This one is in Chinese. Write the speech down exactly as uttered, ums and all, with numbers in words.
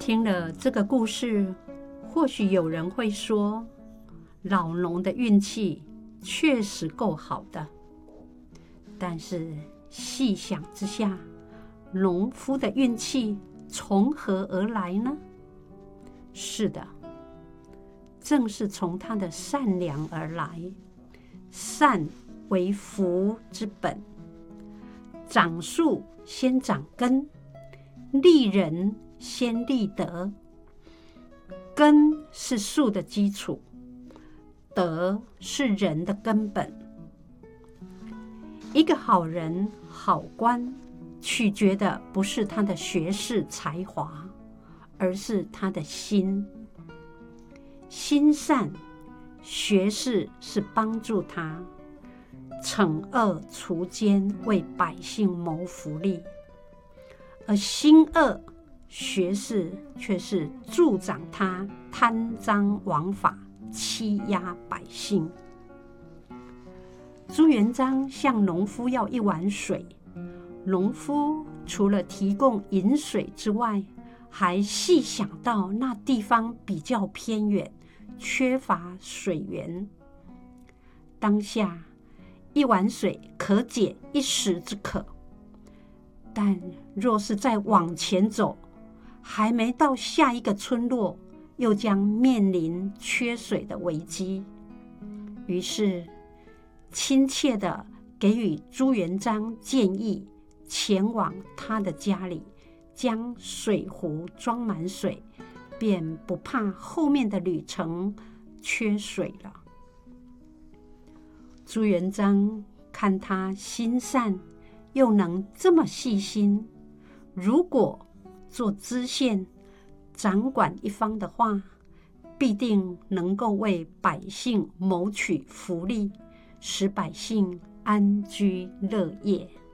听了这个故事，或许有人会说，老农的运气确实够好的。但是细想之下，农夫的运气从何而来呢？是的，正是从他的善良而来。善为福之本，长树先长根，立人先立德。根是树的基础，德是人的根本。一个好人、好官，取决的不是他的学识才华，而是他的心。心善，学识是帮助他惩恶除奸，为百姓谋福利；而心恶，学识却是助长他贪赃枉法，欺压百姓。朱元璋向农夫要一碗水，农夫除了提供饮水之外，还细想到那地方比较偏远，缺乏水源。当下一碗水可解一时之渴，但若是再往前走，还没到下一个村落，又将面临缺水的危机。于是亲切地给予朱元璋建议，前往他的家里，将水壶装满水，便不怕后面的旅程缺水了。朱元璋看他心善，又能这么细心，如果做知县，掌管一方的话，必定能够为百姓谋取福利，使百姓安居乐业。